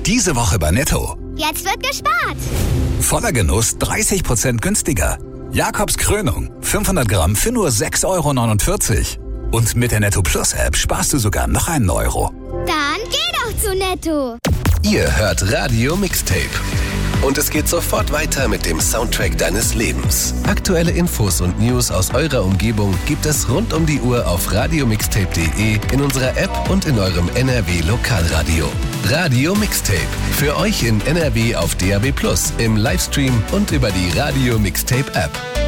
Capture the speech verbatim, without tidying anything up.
Diese Woche bei Netto. Jetzt wird gespart. Voller Genuss dreißig Prozent günstiger. Jakobs Krönung, fünfhundert Gramm für nur sechs Euro neunundvierzig. Und mit der Netto Plus App sparst du sogar noch einen Euro. Dann geh doch zu Netto. Ihr hört Radio Mixtape. Und es geht sofort weiter mit dem Soundtrack deines Lebens. Aktuelle Infos und News aus eurer Umgebung gibt es rund um die Uhr auf radiomixtape punkt de, in unserer App und in eurem N R W Lokalradio. Radio Mixtape. Für euch in N R W auf D A B plus, im Livestream und über die Radio Mixtape App.